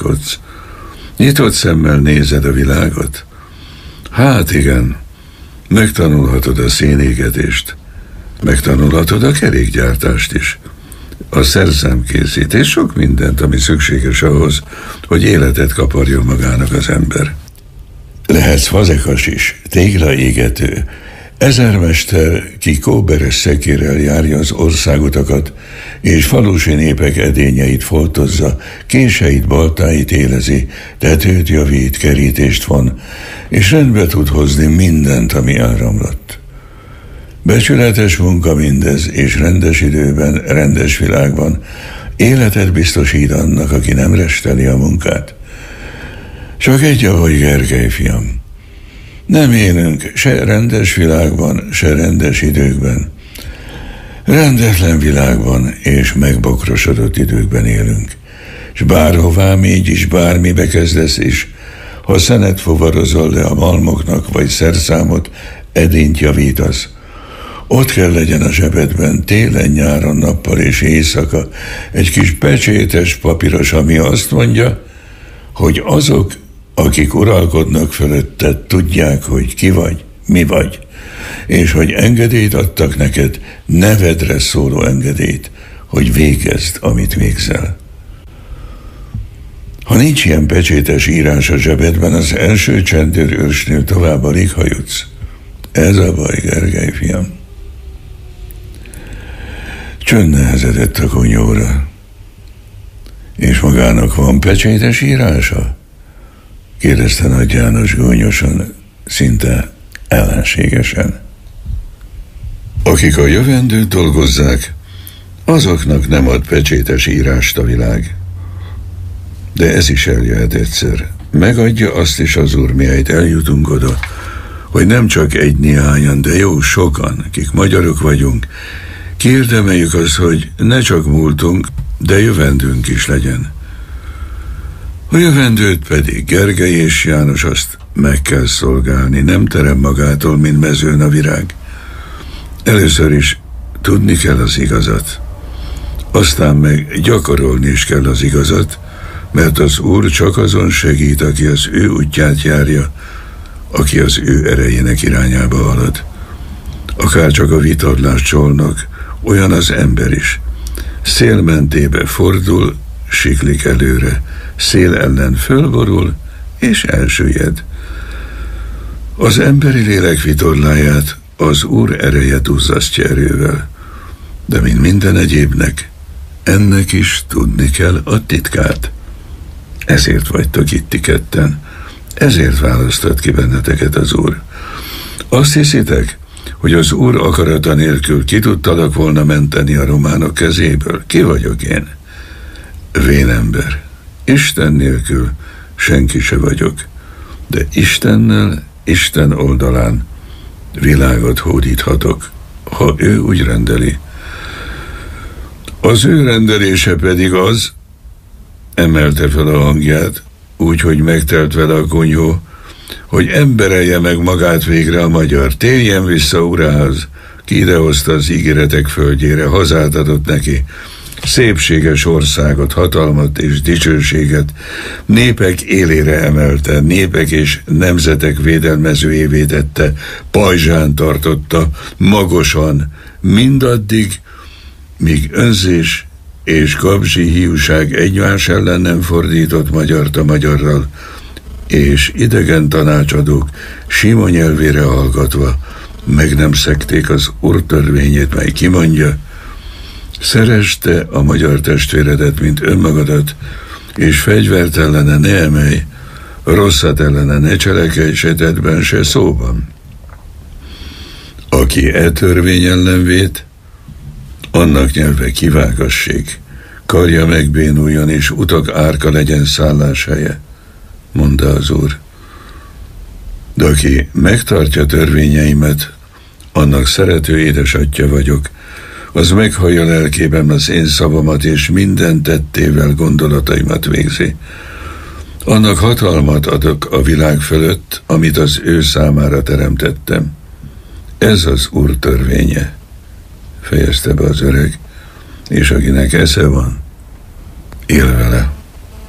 gondolkodsz? Nyitott szemmel nézed a világot? Hát igen, megtanulhatod a szénégetést, megtanulhatod a kerékgyártást is, a szerszámkészítés, sok mindent, ami szükséges ahhoz, hogy életet kaparjon magának az ember. Lehetsz fazekas is, téglaégető, ezermester, ki kóberes szekérrel járja az országutakat, és falusi népek edényeit foltozza, késeit, baltáit élezi, tetőt javít, kerítést von, és rendbe tud hozni mindent, ami elromlott. Becsületes munka mindez, és rendes időben, rendes világban életet biztosít annak, aki nem resteli a munkát. Csak egy ahogy Gergely, fiam. Nem élünk se rendes világban, se rendes időkben. Rendetlen világban és megbokrosodott időkben élünk. És bárhová mégy is, bármibe kezdesz is, ha szenet fuvarozol le a malmoknak, vagy szerszámot, edényt javítasz, ott kell legyen a zsebedben télen, nyáron, nappal és éjszaka egy kis pecsétes papíros, ami azt mondja, hogy azok, akik uralkodnak fölötted, tudják, hogy ki vagy, mi vagy, és hogy engedélyt adtak neked, nevedre szóló engedélyt, hogy végezd, amit végzel. Ha nincs ilyen pecsétes írás a zsebedben, az első csendőrőrsnél tovább alig hajutsz. Ez a baj, Gergely, fiam. Csönd nehezedett a kunyóra. És magának van pecsétes írása? Kérdezte Nagy János gúnyosan, szinte ellenségesen. Akik a jövendőt dolgozzák, azoknak nem ad pecsétes írást a világ. De ez is eljöhet egyszer. Megadja azt is az Úr, mihelyt eljutunk oda, hogy nem csak egy néhányan, de jó sokan, akik magyarok vagyunk, kiérdemeljük azt, hogy ne csak múltunk, de jövendőnk is legyen. A jövendőt pedig Gergely és János azt meg kell szolgálni, nem terem magától, mint mezőn a virág. Először is tudni kell az igazat, aztán meg gyakorolni is kell az igazat, mert az Úr csak azon segít, aki az ő útját járja, aki az ő erejének irányába halad. Akár csak a vitorlás csolnok, olyan az ember is. Szél mentébe fordul, siklik előre, szél ellen fölborul, és elsüllyed. Az emberi lélek vitorláját az Úr ereje duzzasztja erővel, de mint minden egyébnek, ennek is tudni kell a titkát. Ezért vagytok itt ti ketten, ezért választott ki benneteket az Úr. Azt hiszitek, hogy az Úr akarata nélkül ki tudtalak volna menteni a románok kezéből? Ki vagyok én? Vénember. Isten nélkül senki se vagyok, de Istennel, Isten oldalán világot hódíthatok, ha ő úgy rendeli. Az ő rendelése pedig az, emelte fel a hangját, úgy, hogy megtelt vele a kunyhó, hogy emberelje meg magát végre a magyar, térjen vissza urához, ki idehozta az ígéretek földjére, hazát adott neki, szépséges országot, hatalmat és dicsőséget, népek élére emelte, népek és nemzetek védelmezőjévé tette, pajzsán tartotta, magosan, mindaddig, míg önzés és kapzsi hiúság egymás ellen nem fordított magyart a magyarral, és idegen tanácsadók sima nyelvére hallgatva meg nem szekték az Úr törvényét, mely kimondja: szeresd te a magyar testvéredet, mint önmagadat, és fegyvert ellene ne emelj, rosszat ellene ne cselekedj, se tettben, se szóban. Aki e törvény ellen vét, annak nyelve kivágassék, karja megbénuljon, és utak árka legyen szálláshelye, mondta az Úr. De aki megtartja törvényeimet, annak szerető édesatya vagyok, az meghallja lelkében az én szavamat, és minden tettével gondolataimat végzi. Annak hatalmat adok a világ fölött, amit az ő számára teremtettem. Ez az Úr törvénye, fejezte be az öreg, és akinek esze van, él vele.